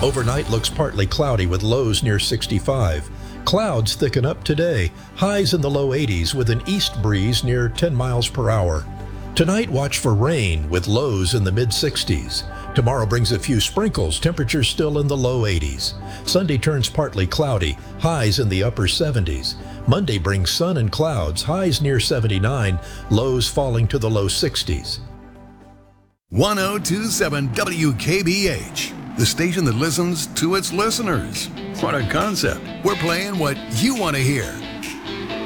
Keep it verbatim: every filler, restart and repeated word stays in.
Overnight looks partly cloudy with lows near sixty-five. Clouds thicken up today, highs in the low eighties with an east breeze near ten miles per hour. Tonight, watch for rain with lows in the mid-sixties. Tomorrow brings a few sprinkles, temperatures still in the low eighties. Sunday turns partly cloudy, highs in the upper seventies. Monday brings sun and clouds, highs near seventy-nine, lows falling to the low sixties. one oh two point seven W K B H, the station that listens to its listeners. What a concept. We're playing what you want to hear.